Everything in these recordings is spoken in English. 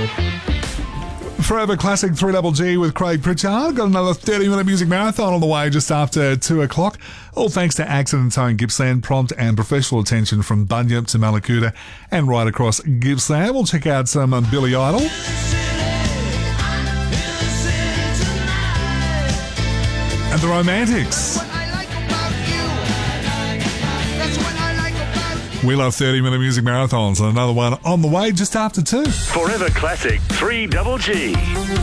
Forever Classic 3GG with Craig Pritchard. Got another 30-minute music marathon on the way just after 2 o'clock. All thanks to Accident Tone Gippsland. Prompt and professional attention from Bunyip to Mallacoota and right across Gippsland. We'll check out some Billy Idol. And the Romantics. We love 30-minute music marathons, and another one on the way just after 2. Forever Classic 3GG.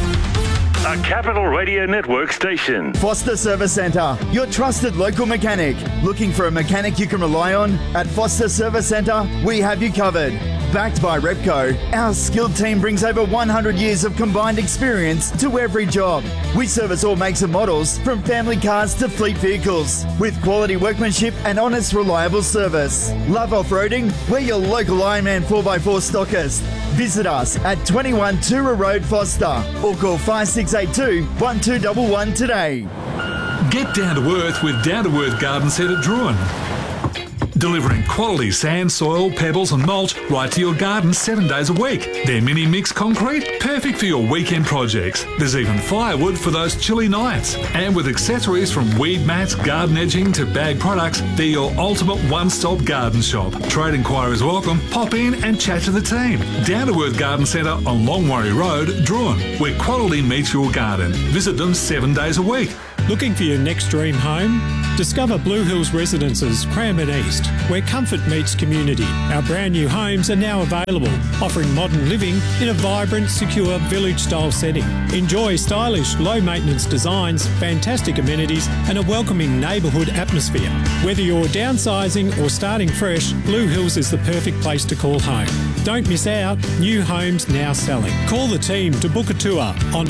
A Capital Radio Network station. Foster Service Centre, your trusted local mechanic. Looking for a mechanic you can rely on? At Foster Service Centre, we have you covered. Backed by Repco, our skilled team brings over 100 years of combined experience to every job. We service all makes and models, from family cars to fleet vehicles, with quality workmanship and honest, reliable service. Love off-roading? We're your local Ironman 4x4 stockist. Visit us at 21 Tura Road, Foster, or call 5682 1211 today. Get down to earth with Down to Earth Garden Centre Druin. Delivering quality sand, soil, pebbles and mulch right to your garden 7 days a week. Their mini mix concrete, perfect for your weekend projects. There's even firewood for those chilly nights. And with accessories from weed mats, garden edging to bag products, they're your ultimate one-stop garden shop. Trade inquiries welcome. Pop in and chat to the team. Down to Earth Garden Centre on Longwarry Road, Druin, where quality meets your garden. Visit them 7 days a week. Looking for your next dream home? Discover Blue Hills Residences, Cranbourne East, where comfort meets community. Our brand new homes are now available, offering modern living in a vibrant, secure, village-style setting. Enjoy stylish, low-maintenance designs, fantastic amenities and a welcoming neighbourhood atmosphere. Whether you're downsizing or starting fresh, Blue Hills is the perfect place to call home. Don't miss out. New homes now selling. Call the team to book a tour on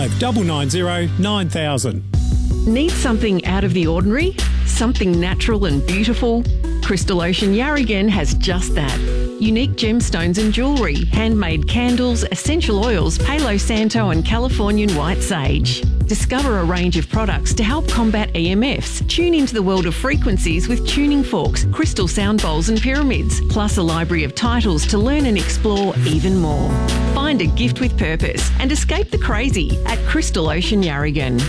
5990 9000. Need something out of the ordinary? Something natural and beautiful? Crystal Ocean Yarragon has just that. Unique gemstones and jewellery, handmade candles, essential oils, Palo Santo and Californian white sage. Discover a range of products to help combat EMFs. Tune into the world of frequencies with tuning forks, crystal sound bowls and pyramids, plus a library of titles to learn and explore even more. Find a gift with purpose and escape the crazy at Crystal Ocean Yarragon.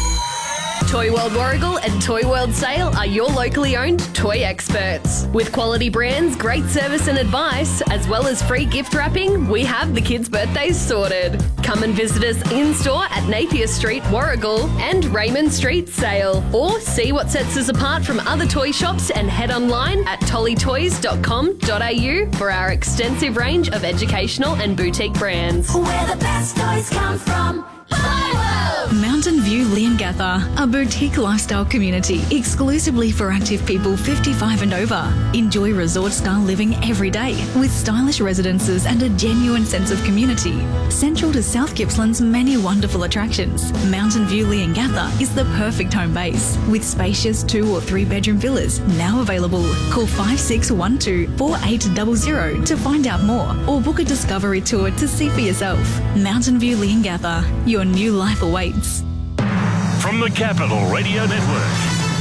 Toy World Warragul and Toy World Sale are your locally owned toy experts. With quality brands, great service and advice, as well as free gift wrapping, we have the kids' birthdays sorted. Come and visit us in-store at Napier Street, Warragul and Raymond Street, Sale. Or see what sets us apart from other toy shops and head online at tollytoys.com.au for our extensive range of educational and boutique brands. Where the best toys come from. Mountain View Leongatha, a boutique lifestyle community exclusively for active people 55 and over. Enjoy resort-style living every day with stylish residences and a genuine sense of community. Central to South Gippsland's many wonderful attractions, Mountain View Leongatha is the perfect home base with spacious 2 or 3 bedroom villas now available. Call 5612 4800 to find out more or book a discovery tour to see for yourself. Mountain View Leongatha, your new life awaits. From the Capital Radio Network,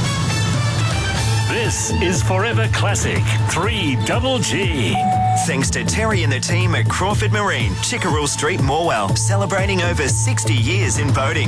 this is Forever Classic 3GG. Thanks to Terry and the team at Crawford Marine, Chickerell Street, Morwell, celebrating over 60 years in boating.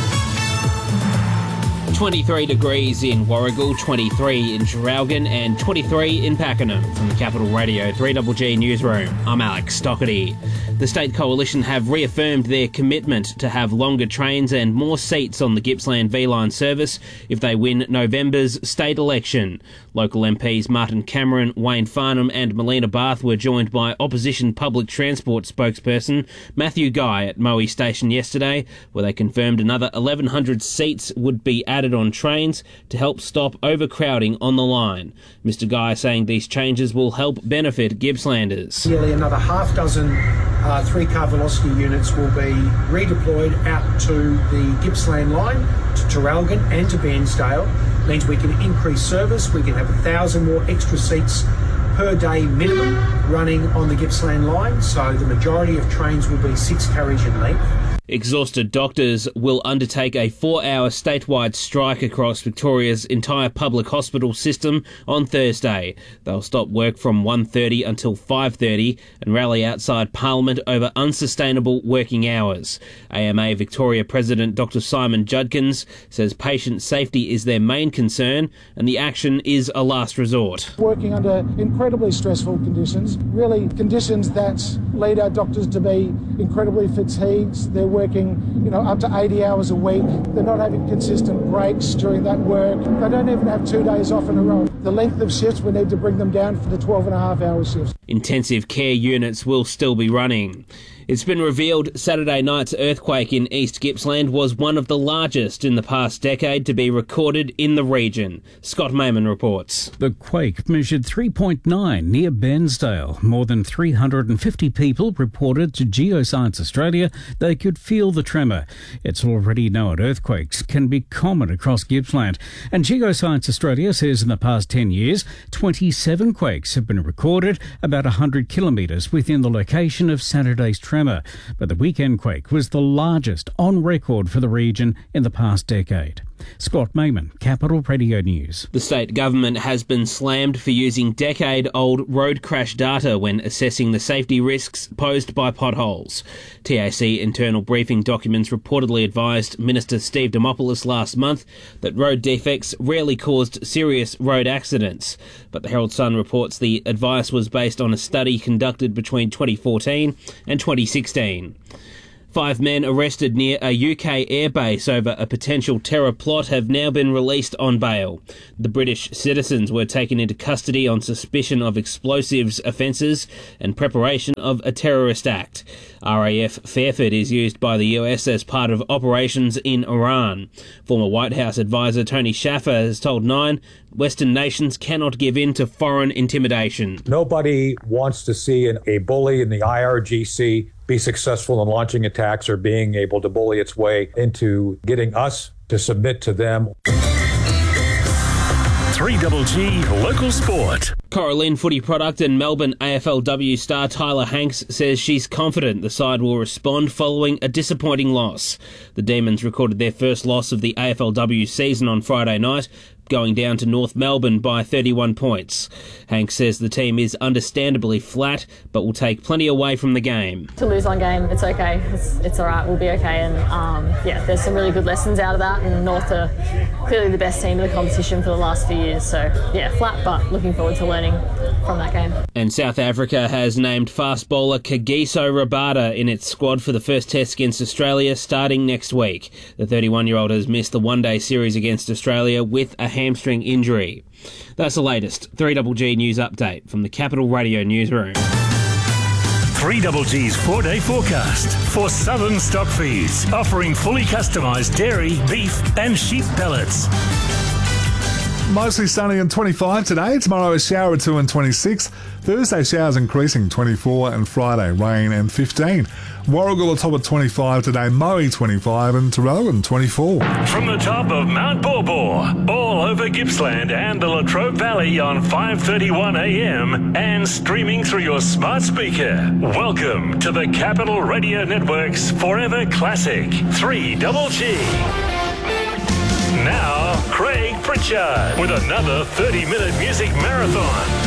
23 degrees in Warragul, 23 in Traralgon and 23 in Pakenham. From the Capital Radio 3GG Newsroom, I'm Alex Stockerty. The State Coalition have reaffirmed their commitment to have longer trains and more seats on the Gippsland V-Line service if they win November's state election. Local MPs Martin Cameron, Wayne Farnham and Melina Bath were joined by opposition public transport spokesperson Matthew Guy at Moe Station yesterday, where they confirmed another 1,100 seats would be added on trains to help stop overcrowding on the line. Mr Guy saying these changes will help benefit Gippslanders. Nearly another half dozen 3-car velocity units will be redeployed out to the Gippsland line, to Traralgon and to Bairnsdale. Means we can increase service, we can have 1,000 more extra seats per day minimum running on the Gippsland line, so the majority of trains will be 6 carriage in length. Exhausted doctors will undertake a 4-hour statewide strike across Victoria's entire public hospital system on Thursday. They'll stop work from 1:30 until 5:30 and rally outside Parliament over unsustainable working hours. AMA Victoria President Dr Simon Judkins says patient safety is their main concern and the action is a last resort. Working under incredibly stressful conditions, really conditions that lead our doctors to be incredibly fatigued. They're working, up to 80 hours a week. They're not having consistent breaks during that work. They don't even have 2 days off in a row. The length of shifts, we need to bring them down for the 12.5-hour shifts. Intensive care units will still be running. It's been revealed Saturday night's earthquake in East Gippsland was one of the largest in the past decade to be recorded in the region. Scott Mayman reports. The quake measured 3.9 near Bairnsdale. More than 350 people reported to Geoscience Australia they could feel the tremor. It's already known earthquakes can be common across Gippsland. And Geoscience Australia says in the past 10 years, 27 quakes have been recorded about 100 kilometres within the location of Saturday's tremor. But the weekend quake was the largest on record for the region in the past decade. Scott Mayman, Capital Radio News. The state government has been slammed for using decade-old road crash data when assessing the safety risks posed by potholes. TAC internal briefing documents reportedly advised Minister Steve Dimopoulos last month that road defects rarely caused serious road accidents. But the Herald Sun reports the advice was based on a study conducted between 2014 and 2016. 5 men arrested near a UK airbase over a potential terror plot have now been released on bail. The British citizens were taken into custody on suspicion of explosives offences and preparation of a terrorist act. RAF Fairford is used by the US as part of operations in Iran. Former White House advisor Tony Shaffer has told Nine Western nations cannot give in to foreign intimidation. Nobody wants to see a bully in the IRGC be successful in launching attacks or being able to bully its way into getting us to submit to them. 3GG Local Sport. Coralline footy product and Melbourne AFLW star Tyler Hanks says she's confident the side will respond following a disappointing loss. The Demons recorded their first loss of the AFLW season on Friday night, going down to North Melbourne by 31 points. Hanks says the team is understandably flat, but will take plenty away from the game. To lose one game, it's okay. It's all right. We'll be okay. And there's some really good lessons out of that. And North are clearly the best team in the competition for the last few years. So, flat, but looking forward to learning from that game. And South Africa has named fast bowler Kagiso Rabada in its squad for the first test against Australia starting next week. The 31-year-old has missed the one-day series against Australia with a hamstring injury. That's the latest 3GG news update from the Capital Radio newsroom. 3GG's 4-day forecast for Southern Stock Feeds, offering fully customised dairy, beef and sheep pellets. Mostly sunny and 25 today. Tomorrow a shower or 2 and 26. Thursday showers increasing 24 and Friday rain and 15. Warragul atop at 25 today, Moe 25 and Traralgon 24. From the top of Mount Borbor, all over Gippsland and the Latrobe Valley on 5:31 a.m. and streaming through your smart speaker. Welcome to the Capital Radio Network's Forever Classic 3GG. Now, Craig Pritchard with another 30-minute music marathon.